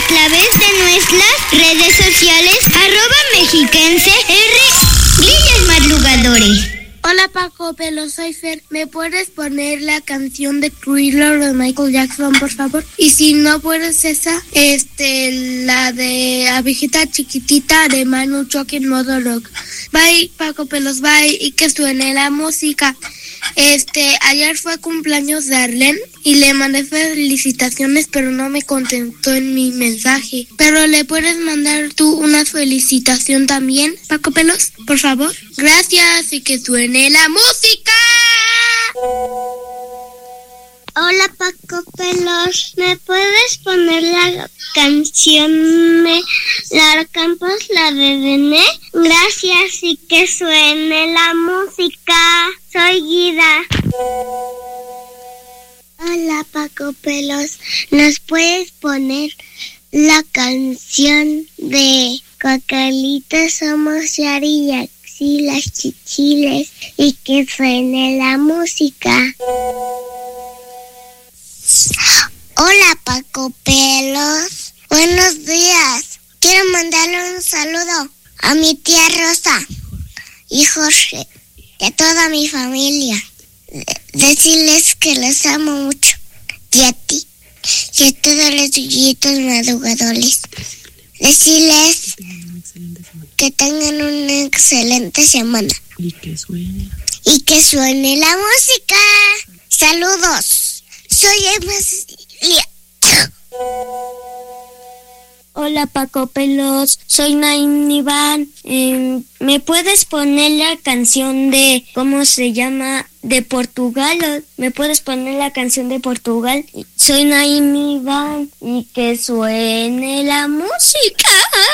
través de nuestras redes sociales, @mexiquense R, Grillos Madrugadores. Hola Paco Pelos, soy Fer. ¿Me puedes poner la canción de Thriller de Michael Jackson, por favor? Y si no puedes esa, la de Abejita Chiquitita de Manu Chao en modo rock. Bye Paco Pelos, bye. Y que suene la música. Ayer fue cumpleaños de Arlen y le mandé felicitaciones, pero no me contestó en mi mensaje. Pero le puedes mandar tú una felicitación también, Paco Pelos, por favor. Gracias, y que suene la música. Hola Paco Pelos, ¿me puedes poner la canción de Lara Campos, la de René? Gracias, y que suene la música. Soy Guida. Hola Paco Pelos, ¿nos puedes poner la canción de Cocolitos somos Yari y Axi, las chichiles, y que suene la música? Hola Paco Pelos, buenos días. Quiero mandarle un saludo a mi tía Rosa y Jorge y a toda mi familia. Decirles que los amo mucho, y a ti y a todos los grillitos madrugadores. Decirles que tengan una excelente semana y que suene la música. Saludos. Soy Emilia. Hola Paco Pelos, soy Naim Iván. ¿Me puedes poner la canción de, ¿cómo se llama? De Portugal. ¿Me puedes poner la canción de Portugal? Soy Naim Iván, y que suene la música.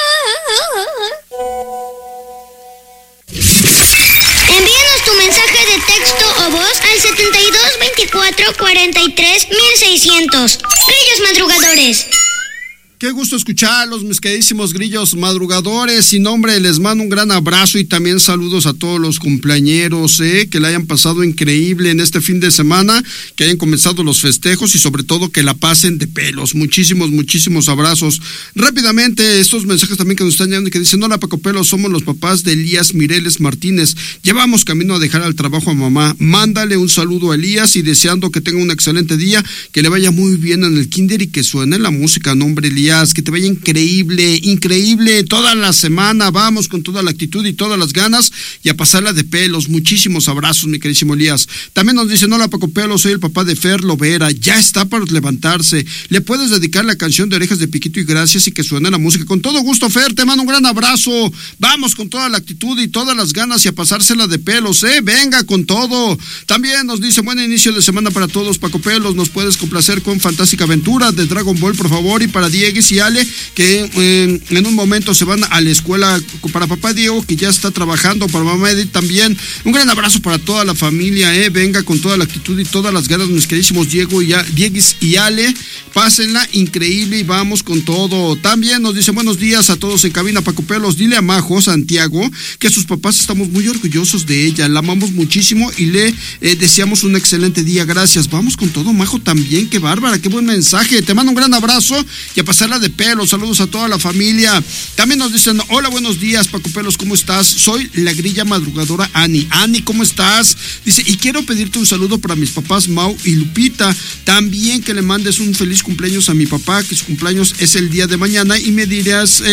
Envíanos tu mensaje de texto o voz al 72 24 43 1600. Grillos Madrugadores. Qué gusto escucharlos, mis queridísimos grillos madrugadores. Sin nombre, les mando un gran abrazo y también saludos a todos los cumpleañeros, que la hayan pasado increíble en este fin de semana, que hayan comenzado los festejos y sobre todo que la pasen de pelos. Muchísimos abrazos. Rápidamente, estos mensajes también que nos están llegando y que dicen: hola Paco Pelos, somos los papás de Elías Mireles Martínez. Llevamos camino a dejar al trabajo a mamá. Mándale un saludo a Elías y deseando que tenga un excelente día, que le vaya muy bien en el kinder y que suene la música. Nombre Elías. Que te vaya increíble toda la semana. Vamos con toda la actitud y todas las ganas y a pasarla de pelos. Muchísimos abrazos, mi queridísimo Elías. También nos dicen: hola Paco Pelos, soy el papá de Fer Lovera, ya está para levantarse. Le puedes dedicar la canción de Orejas de Piquito y gracias, y que suene la música. Con todo gusto, Fer, te mando un gran abrazo. Vamos con toda la actitud y todas las ganas y a pasársela de pelos, venga con todo. También nos dice: buen inicio de semana para todos, Paco Pelos, nos puedes complacer con Fantástica Aventura de Dragon Ball, por favor, y para Diego y Ale, que en un momento se van a la escuela. Para papá Diego, que ya está trabajando, para mamá Edith también, un gran abrazo para toda la familia, venga con toda la actitud y todas las ganas, mis queridísimos Diego y Ale, pásenla increíble y vamos con todo. También nos dice: buenos días a todos en cabina, Paco Pelos, dile a Majo Santiago que sus papás estamos muy orgullosos de ella, la amamos muchísimo y le deseamos un excelente día. Gracias. Vamos con todo, Majo, también, qué bárbara, qué buen mensaje. Te mando un gran abrazo y a pasarla de pelos. Saludos a toda la familia. También nos dicen: hola, buenos días, Paco Pelos, ¿cómo estás? Soy la grilla madrugadora Ani. Ani, ¿cómo estás? Dice: y quiero pedirte un saludo para mis papás Mau y Lupita. También que le mandes un feliz cumpleaños a mi papá, que su cumpleaños es el día de mañana, y me dirás...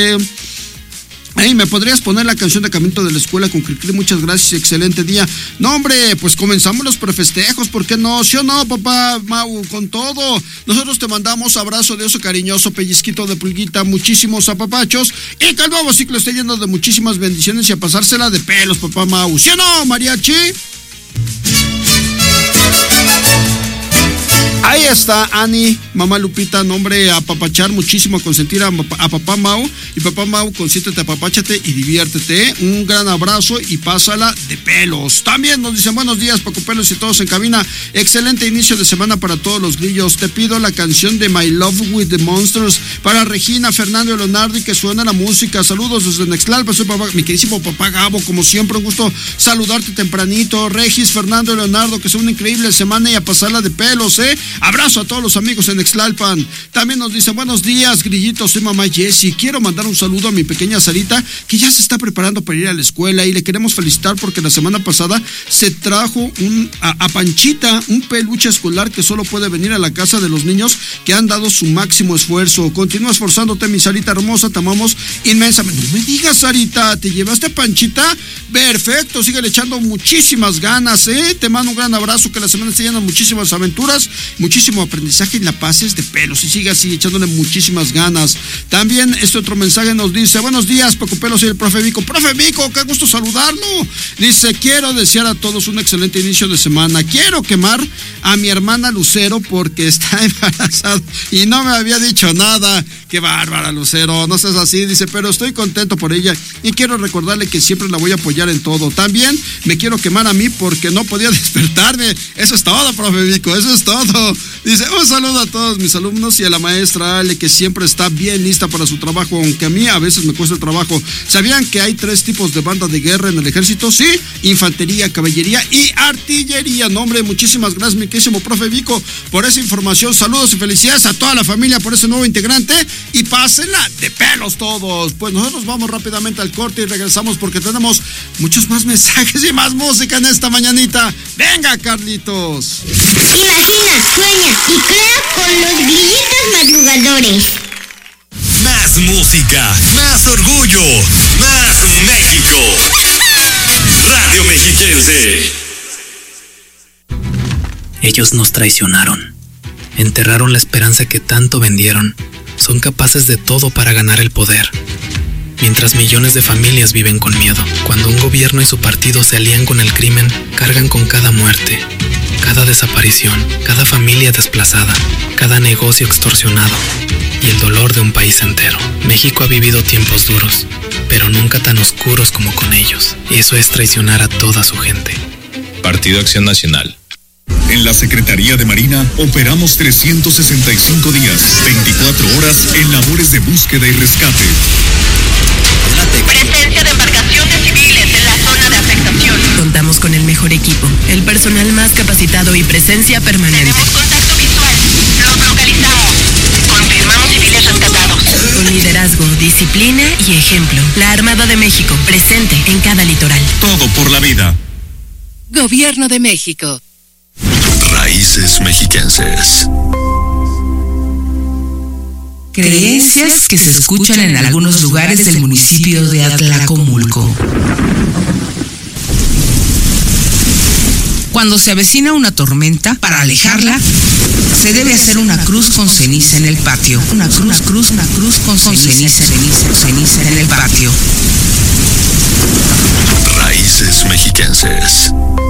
¿me podrías poner la canción de Camino de la Escuela con Cricri? Muchas gracias, excelente día. No, hombre, pues comenzamos los prefestejos, ¿por qué no? ¿Sí o no, papá Mau? Con todo. Nosotros te mandamos abrazo de oso cariñoso, pellizquito de pulguita, muchísimos apapachos, y que el nuevo ciclo esté lleno de muchísimas bendiciones y a pasársela de pelos, papá Mau. ¿Sí o no, mariachi? Ahí está Ani, mamá Lupita, nombre, apapachar muchísimo, a consentir a papá Mau, y papá Mau, consiéntete, apapáchate y diviértete. Un gran abrazo y pásala de pelos. También nos dicen: buenos días, Paco Pelos y todos en cabina, excelente inicio de semana para todos los grillos. Te pido la canción de My Love with the Monsters para Regina, Fernando y Leonardo, y que suene la música. Saludos desde Nextlalpa, soy mi queridísimo papá Gabo, como siempre, un gusto saludarte tempranito. Regis, Fernando y Leonardo, que sea una increíble semana y a pasarla de pelos, Abrazo a todos los amigos en Ixtlalpan. También nos dicen, buenos días, grillitos, soy mamá Jessie. Quiero mandar un saludo a mi pequeña Sarita, que ya se está preparando para ir a la escuela, y le queremos felicitar porque la semana pasada se trajo a Panchita, un peluche escolar que solo puede venir a la casa de los niños que han dado su máximo esfuerzo. Continúa esforzándote, mi Sarita hermosa, te amamos inmensamente. No me digas, Sarita, ¿te llevaste a Panchita? Perfecto, sigue echando muchísimas ganas, Te mando un gran abrazo, que la semana esté llena de muchísimas aventuras, muchísimo aprendizaje y la pases de pelos, y sigue así echándole muchísimas ganas. También este otro mensaje nos dice, buenos días, Paco Pelos y el profe Vico. Profe Vico, qué gusto saludarlo. Dice, quiero desear a todos un excelente inicio de semana. Quiero quemar a mi hermana Lucero porque está embarazada y no me había dicho nada. Qué bárbara, Lucero, no seas así. Dice, pero estoy contento por ella y quiero recordarle que siempre la voy a apoyar en todo. También me quiero quemar a mí porque no podía despertarme. Eso es todo, profe Vico, eso es todo. Dice, un saludo a todos mis alumnos y a la maestra Ale, que siempre está bien lista para su trabajo, aunque a mí a veces me cuesta el trabajo. ¿Sabían que hay 3 tipos de banda de guerra en el ejército? Sí, infantería, caballería y artillería. No, hombre, muchísimas gracias, mi querísimo profe Vico, por esa información. Saludos y felicidades a toda la familia por ese nuevo integrante, y pásenla de pelos todos. Pues nosotros vamos rápidamente al corte y regresamos porque tenemos muchos más mensajes y más música en esta mañanita. Venga, Carlitos. Imagina, sueña y crea con los grillitos madrugadores. Más música, más orgullo, más México. Radio Mexiquense. Ellos nos traicionaron, enterraron la esperanza que tanto vendieron, son capaces de todo para ganar el poder. Mientras millones de familias viven con miedo, cuando un gobierno y su partido se alían con el crimen, cargan con cada muerte, cada desaparición, cada familia desplazada, cada negocio extorsionado y el dolor de un país entero. México ha vivido tiempos duros, pero nunca tan oscuros como con ellos. Eso es traicionar a toda su gente. Partido Acción Nacional. En la Secretaría de Marina operamos 365 días, 24 horas en labores de búsqueda y rescate. Presencia de embarcaciones civiles en la zona de afectación. Contamos con el mejor equipo, el personal más capacitado y presencia permanente. Tenemos contacto visual. Los localizamos. Confirmamos civiles rescatados. Con liderazgo, disciplina y ejemplo. La Armada de México, presente en cada litoral. Todo por la vida. Gobierno de México. Raíces mexiquenses. Creencias que se escuchan en algunos lugares del municipio de Atlacomulco. Cuando se avecina una tormenta, para alejarla, se debe hacer una cruz con ceniza en el patio. Una cruz con ceniza en el patio. Raíces mexiquenses.